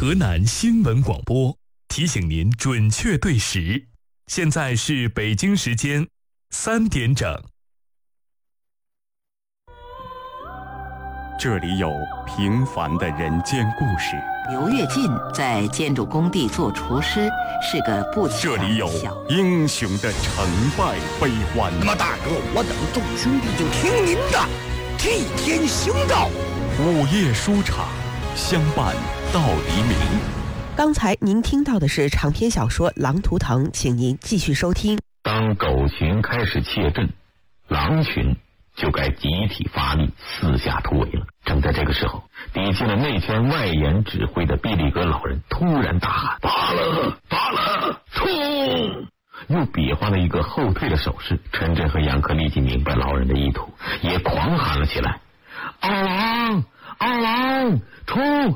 河南新闻广播，提醒您准确对时。现在是北京时间3点整。这里有平凡的人间故事。 刘跃进在建筑工地做厨师，是个不起眼的小。 这里有英雄的成败悲欢。 那么大哥，我等众兄弟就听您的，替天行道。 午夜书场，相伴到黎明。 刚才您听到的是长篇小说《狼图腾》，请您继续收听。 当狗群开始窃阵，狼群就该集体发力，四下突围了。正在这个时候，抵近了内圈外延指挥的毕利格老人突然大喊：“罢了，罢了，冲！”又比划了一个后退的手势。陈震和杨克立即明白老人的意图，也狂喊了起来：“二郎，二郎，冲！